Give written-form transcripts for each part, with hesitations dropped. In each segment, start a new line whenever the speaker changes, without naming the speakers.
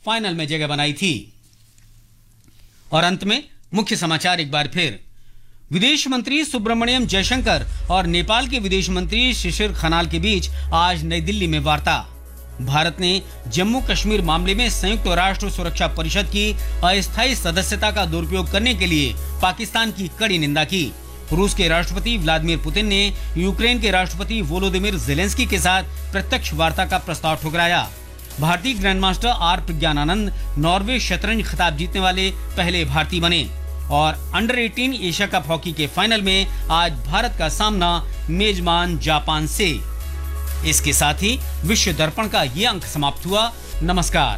Final में जगह बनाई थी। और अंत में मुख्य समाचार एक बार फिर। विदेश मंत्री सुब्रमण्यम जयशंकर और नेपाल के विदेश मंत्री शिशिर खनाल के बीच आज नई दिल्ली में वार्ता। भारत ने जम्मू कश्मीर मामले में संयुक्त राष्ट्र सुरक्षा परिषद की अस्थायी सदस्यता का दुरुपयोग करने के लिए पाकिस्तान की कड़ी निंदा की। रूस के राष्ट्रपति व्लादिमीर पुतिन ने यूक्रेन के राष्ट्रपति वोलोदिमीर ज़ेलेंस्की के साथ प्रत्यक्ष वार्ता का प्रस्ताव ठुकराया। भारतीय ग्रैंडमास्टर आर प्रज्ञानानंद नॉर्वे शतरंज खिताब जीतने वाले पहले भारतीय बने। और अंडर 18 एशिया कप हॉकी के फाइनल में आज भारत का सामना मेजबान जापान से। इसके साथ ही विश्व दर्पण का ये अंक समाप्त हुआ। नमस्कार।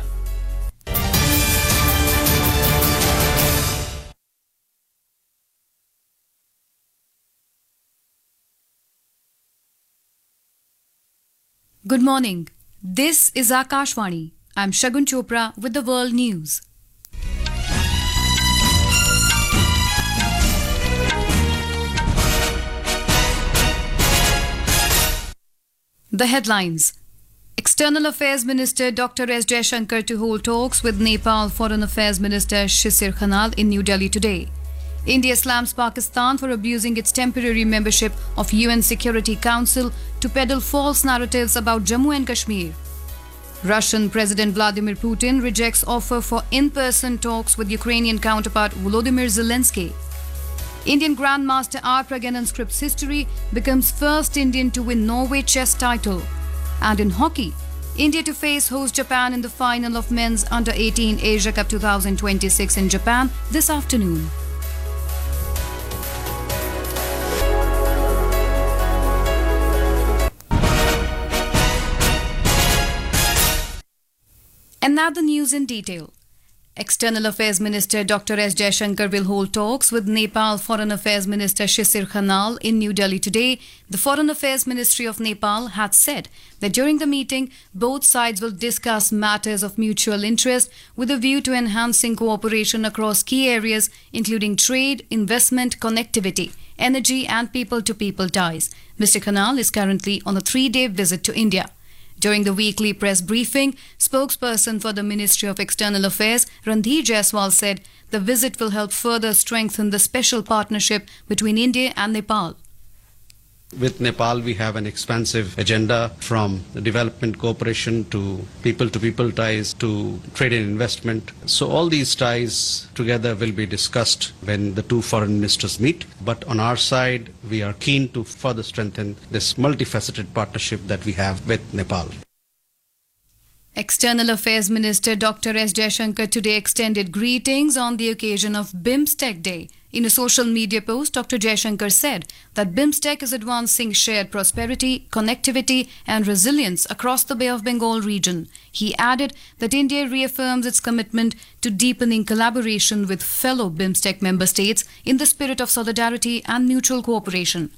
Good morning. This is Akashvani. I'm Shagun Chopra with the World News. The headlines. External Affairs Minister Dr. S. Jaishankar to hold talks with Nepal Foreign Affairs Minister Shishir Khanal in New Delhi today. India slams Pakistan for abusing its temporary membership of UN Security Council to peddle false narratives about Jammu and Kashmir. Russian President Vladimir Putin rejects offer for in-person talks with Ukrainian counterpart Volodymyr Zelensky. Indian Grandmaster R. Pragyanan scripts history, becomes first Indian to win Norway chess title. And in hockey, India to face host Japan in the final of men's under-18 Asia Cup 2026 in Japan this afternoon. And now the news in detail. External Affairs Minister Dr. S. Jaishankar will hold talks with Nepal Foreign Affairs Minister Shishir Khanal in New Delhi today. The Foreign Affairs Ministry of Nepal had said that during the meeting, both sides will discuss matters of mutual interest with a view to enhancing cooperation across key areas including trade, investment, connectivity, energy and people-to-people ties. Mr. Khanal is currently on a 3-day visit to India. During the weekly press briefing, spokesperson for the Ministry of External Affairs, Randhir Jaiswal, said the visit will help further strengthen the special partnership between India and Nepal.
With Nepal, we have an expansive agenda from development cooperation to people ties to trade and investment. So all these ties together will be discussed when the two foreign ministers meet. But on our side, we are keen to further strengthen this multifaceted partnership that we have with Nepal.
External Affairs Minister Dr. S. Jaishankar today extended greetings on the occasion of BIMSTEC Day. In a social media post, Dr. Jaishankar said that BIMSTEC is advancing shared prosperity, connectivity and resilience across the Bay of Bengal region. He added that India reaffirms its commitment to deepening collaboration with fellow BIMSTEC member states in the spirit of solidarity and mutual cooperation.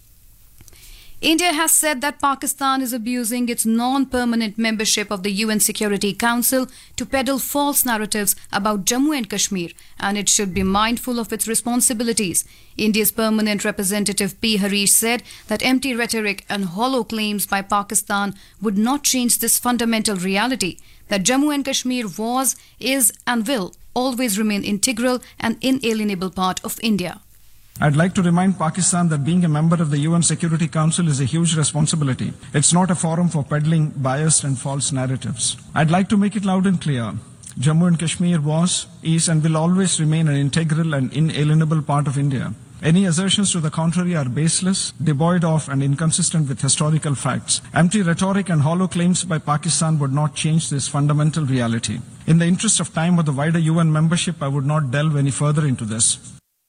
India has said that Pakistan is abusing its non-permanent membership of the UN Security Council to peddle false narratives about Jammu and Kashmir, and it should be mindful of its responsibilities. India's permanent representative P. Harish said that empty rhetoric and hollow claims by Pakistan would not change this fundamental reality, that Jammu and Kashmir was, is and will always remain integral and inalienable part of India.
I'd like to remind Pakistan that being a member of the UN Security Council is a huge responsibility. It's not a forum for peddling biased and false narratives. I'd like to make it loud and clear. Jammu and Kashmir was, is and will always remain an integral and inalienable part of India. Any assertions to the contrary are baseless, devoid of and inconsistent with historical facts. Empty rhetoric and hollow claims by Pakistan would not change this fundamental reality. In the interest of time or the wider UN membership, I would not delve any further into this.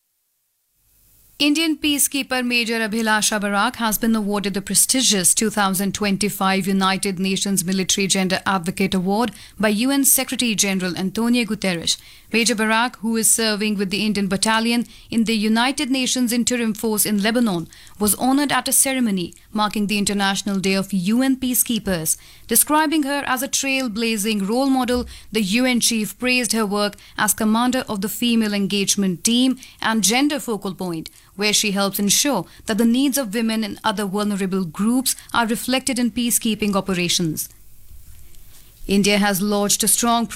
Indian peacekeeper Major Abhilasha Barak has been awarded the prestigious 2025 United Nations Military Gender Advocate Award by UN Secretary General Antonio Guterres. Major Barak, who is serving with the Indian Battalion in the United Nations Interim Force in Lebanon, was honored at a ceremony marking the International Day of UN Peacekeepers. Describing her as a trailblazing role model, the UN chief praised her work as commander of the Female Engagement Team and Gender Focal Point, where she helps ensure that the needs of women and other vulnerable groups are reflected in peacekeeping operations. India has lodged a strong